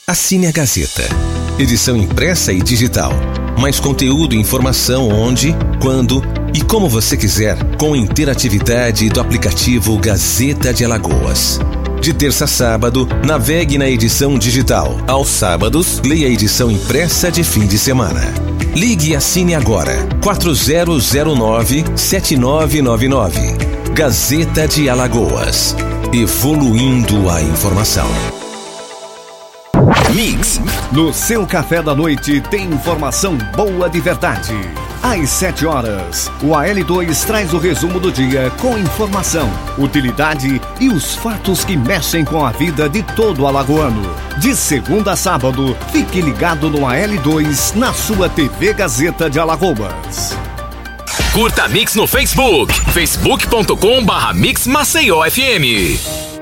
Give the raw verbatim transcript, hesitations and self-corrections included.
Assine a Gazeta. Edição impressa e digital. Mais conteúdo e informação onde, quando e como você quiser, com interatividade do aplicativo Gazeta de Alagoas. De terça a sábado, navegue na edição digital. Aos sábados, leia a edição impressa de fim de semana. Ligue e assine agora. quatro zero zero nove, sete nove nove nove. Gazeta de Alagoas. Evoluindo a informação. Mix. No seu café da noite tem informação boa de verdade. Às sete horas, o A L dois traz o resumo do dia com informação, utilidade e os fatos que mexem com a vida de todo alagoano. De segunda a sábado, fique ligado no A L dois na sua T V Gazeta de Alagoas. Curta a Mix no Facebook, facebook ponto com barra Mix Maceió F M.